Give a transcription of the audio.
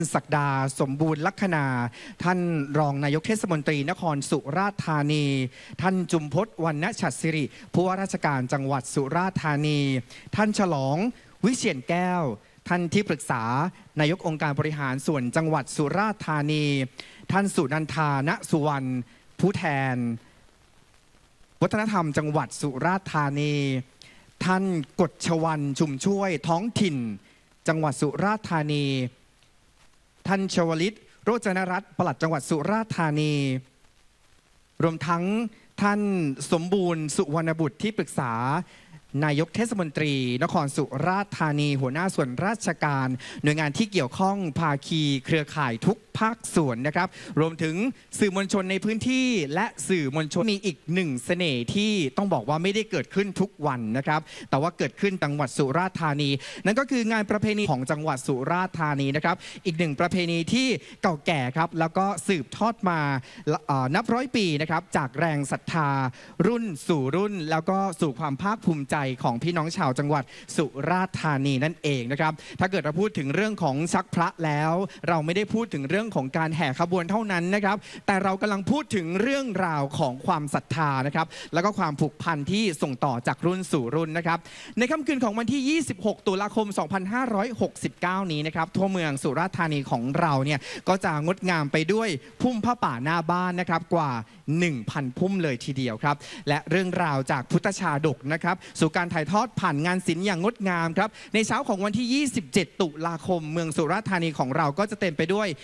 ศักดาสมบูรณ์ลัคนาท่านรองนายกเทศมนตรีนครสุราษฎร์ธานีท่านจุมพจน์วรรณฉัตรศิริผู้ว่าราชการจังหวัดสุราษฎร์ธานีท่านฉลองวิเชียรแก้วท่านที่ปรึกษานายกองค์การบริหารส่วนจังหวัดสุราษฎร์ธานีท่านสุนันทา ณ สุวรรณผู้แทนวัฒนธรรมจังหวัดสุราษฎร์ธานีท่านกฎชวรรณชุมช่วยท้องถิ่นจังหวัดสุราษฎร์ธานีท่านชวลิตโรจนรัตน์ปลัดจังหวัดสุราษฎร์ธานีรวมทั้งท่านสมบูรณ์สุวรรณบุตรที่ปรึกษานายกเทศมนตรีนครสุราษฎร์ธานีหัวหน้าส่วนราชการหน่วยงานที่เกี่ยวข้องภาคีเครือข่ายทุกภาคส่วนนะครับรวมถึงสื่อมวลชนในพื้นที่และสื่อมวลชนมีอีกหนึ่งเสน่ห์ที่ต้องบอกว่าไม่ได้เกิดขึ้นทุกวันนะครับแต่ว่าเกิดขึ้นจังหวัดสุราษฎร์ธานีนั่นก็คืองานประเพณีของจังหวัดสุราษฎร์ธานีนะครับอีกหนึ่งประเพณีที่เก่าแก่ครับแล้วก็สืบทอดมานับร้อยปีนะครับจากแรงศรัทธารุ่นสู่รุ่นแล้วก็สู่ความภาคภูมิใจของพี่น้องชาวจังหวัดสุราษฎร์ธานีนั่นเองนะครับถ้าเกิดเราพูดถึงเรื่องของชักพระแล้วเราไม่ได้พูดถึงเรื่องของการแห่ขบวนเท่านั้นนะครับแต่เรากำลังพูดถึงเรื่องราวของความศรัทธานะครับแล้วก็ความผูกพันที่ส่งต่อจากรุ่นสู่รุ่นนะครับในค่ำคืนของวันที่ 26 ตุลาคม 2569 นี้นะครับทั่วเมืองสุราษฎร์ธานีของเราเนี่ยก็จะงดงามไปด้วยพุ่มผ้าป่าหน้าบ้านนะครับกว่า 1,000 พุ่มเลยทีเดียวครับและเรื่องราวจากพุทธชาดกนะครับสู่การถ่ายทอดผ่านงานศิลป์อย่างงดงามครับในเช้าของวันที่ 27 ตุลาคมเมืองสุราษฎร์ธานีของเราก็จะเต็มไปด้วย